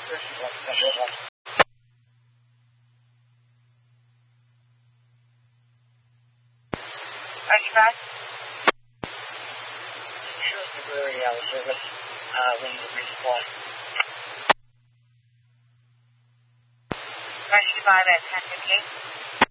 Archibald? Shrewsbury Brewery service, wing of resupply. Archibald at 10:58.